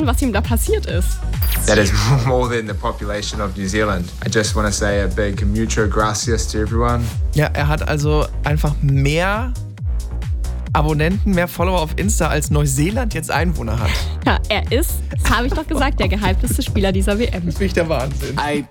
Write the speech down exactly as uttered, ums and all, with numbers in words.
was ihm da passiert ist. That is more than the population of New Zealand. I just want to say a big mucho gracias to everyone. Ja, er hat also einfach mehr Abonnenten, mehr Follower auf Insta, als Neuseeland jetzt Einwohner hat. Ja, er ist, das habe ich doch gesagt, der gehypteste Spieler dieser W M. Das ist wirklich der Wahnsinn. I